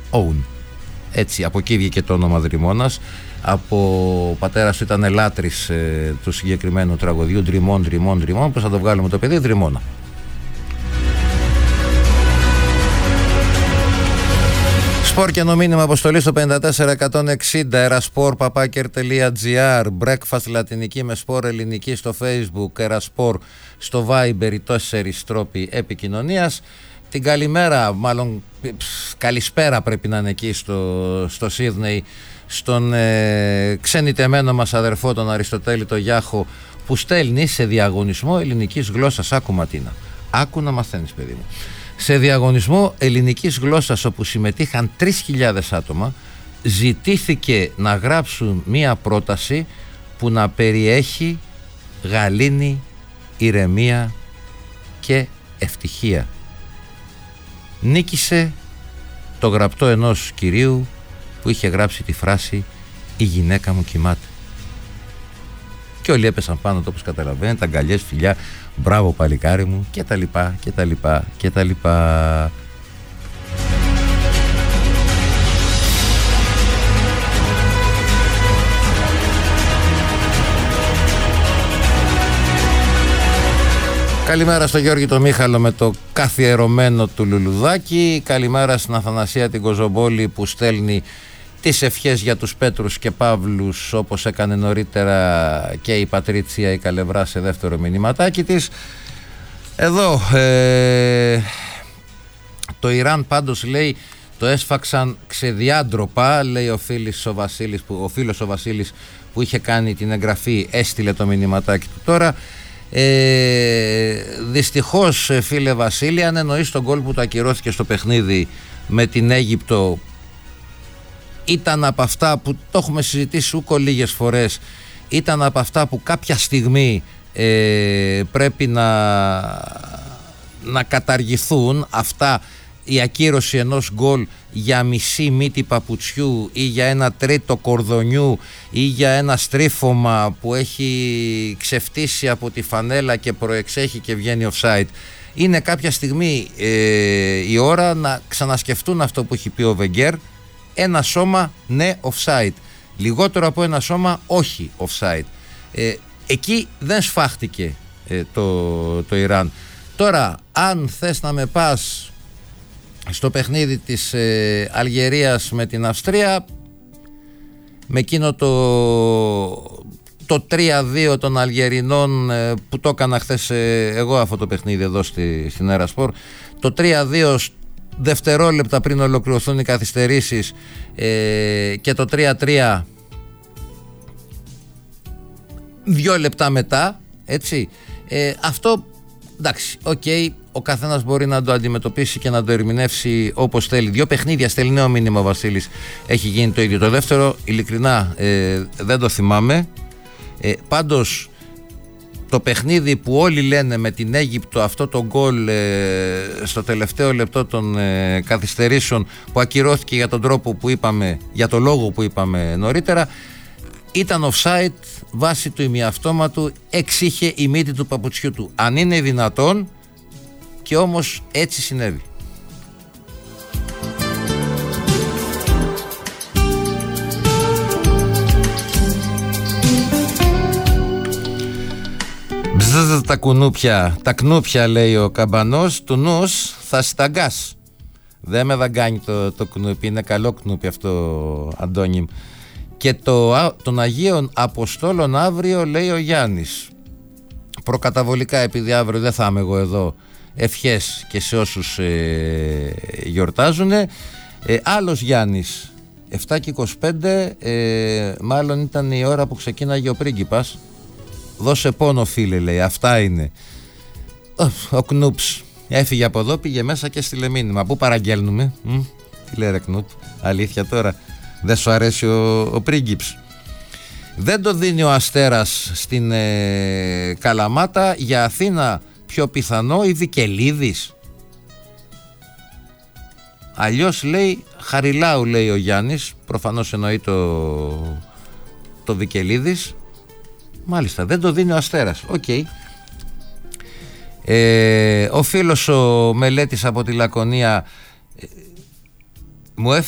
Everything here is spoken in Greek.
Own. Έτσι, από εκεί βγήκε το όνομα Δρυμώνας. Ο πατέρας του ήταν λάτρης του συγκεκριμένου τραγωδιού, Δρυμών. Πώς θα το βγάλουμε το παιδί? Δρυμώνα. Σπορ και μήνυμα αποστολή στο 54160, eraspor@ker.gr, breakfast λατινική με σπορ ελληνική στο Facebook, eraspor στο Viber, οι 4 τρόποι επικοινωνίας. Την καλημέρα, μάλλον καλησπέρα πρέπει να είναι εκεί στο Σίδνεϊ, στον ξενιτεμένο μας αδερφό τον Αριστοτέλη το Γιάχο, που στέλνει σε διαγωνισμό ελληνικής γλώσσας. Άκου Ματίνα, άκου να μαθαίνεις παιδί μου. Σε διαγωνισμό ελληνικής γλώσσας όπου συμμετείχαν 3.000 άτομα, ζητήθηκε να γράψουν μία πρόταση που να περιέχει γαλήνη, ηρεμία και ευτυχία. Νίκησε το γραπτό ενός κυρίου που είχε γράψει τη φράση «Η γυναίκα μου κοιμάται». Και όλοι έπεσαν πάνω του, όπως καταλαβαίνετε, αγκαλιές, φιλιά, μπράβο παλικάρι μου και τα λοιπά και τα λοιπά και τα λοιπά. Καλημέρα στο Γιώργη το Μίχαλο με το καθιερωμένο του λουλουδάκι. Καλημέρα στην Αθανασία την Κοζομπόλη που στέλνει τις ευχές για τους Πέτρους και Παύλους, όπως έκανε νωρίτερα και η Πατρίτσια η Καλευρά σε δεύτερο μηνυματάκι της. Εδώ το Ιράν πάντως λέει το έσφαξαν ξεδιάντροπα, λέει ο φίλος ο Βασίλης που είχε κάνει την εγγραφή, έστειλε το μηνυματάκι του τώρα. Δυστυχώς φίλε Βασίλη, αν εννοείς τον γκολ που το ακυρώθηκε στο παιχνίδι με την Αίγυπτο, ήταν από αυτά που το έχουμε συζητήσει ούκο λίγες φορές, ήταν από αυτά που κάποια στιγμή πρέπει να καταργηθούν αυτά, η ακύρωση ενός γκολ για μισή μύτη παπουτσιού ή για ένα τρίτο κορδονιού ή για ένα στρίφωμα που έχει ξεφτύσει από τη φανέλα και προεξέχει και βγαίνει offside. Είναι κάποια στιγμή η ώρα να ξανασκεφτούν αυτό που έχει πει ο Βενγκέρ. Ένα σώμα ναι offside, λιγότερο από ένα σώμα όχι offside. Εκεί δεν σφάχτηκε το Ιράν. Τώρα αν θες να με πας στο παιχνίδι της Αλγερίας με την Αυστρία, με εκείνο το 3-2 των Αλγερινών που το έκανα χθες εγώ αυτό το παιχνίδι εδώ στην Eraspor, το 3-2 δευτερόλεπτα πριν ολοκληρωθούν οι καθυστερήσεις και το 3-3 2 λεπτά μετά, έτσι, αυτό εντάξει, ο καθένας μπορεί να το αντιμετωπίσει και να το ερμηνεύσει όπως θέλει. 2 παιχνίδια, στέλνει νέο μήνυμα ο Βασίλης, έχει γίνει το ίδιο. Το δεύτερο ειλικρινά δεν το θυμάμαι. Πάντως το παιχνίδι που όλοι λένε με την Αίγυπτο, αυτό το γκολ στο τελευταίο λεπτό των καθυστερήσεων που ακυρώθηκε για τον τρόπο που είπαμε, για το λόγο που είπαμε νωρίτερα, ήταν offside βάσει του ημιαυτόματου, εξήχε η μύτη του παπουτσιού του. Αν είναι δυνατόν, και όμως έτσι συνέβη. Τα κνούπια λέει ο καμπανός, του νους θα σταγκάς. Δεν με δαγκάνει το κνούπι, είναι καλό κνούπι αυτό Αντώνη. Και των Αγίων Αποστόλων αύριο λέει ο Γιάννης. Προκαταβολικά, επειδή αύριο δεν θα είμαι εγώ εδώ, ευχές και σε όσους γιορτάζουνε. Άλλος Γιάννης, 7:25, μάλλον ήταν η ώρα που ξεκίναγε ο πρίγκιπας. Δώσε πόνο φίλε, λέει, αυτά είναι. Ο Κνούπς έφυγε από εδώ, πήγε μέσα και στείλε μήνυμα. Πού παραγγέλνουμε? Τι λέει ρε Κνούπ, αλήθεια τώρα? Δεν σου αρέσει ο πρίγκιπς? Δεν το δίνει ο Αστέρας στην Καλαμάτα. Για Αθήνα πιο πιθανό η Βικελίδης. Αλλιώς λέει Χαριλάου, λέει ο Γιάννης. Προφανώς εννοεί το Βικελίδης. Μάλιστα, δεν το δίνει ο Αστέρας. Οκ. Ο φίλος ο Μελέτης από τη Λακωνία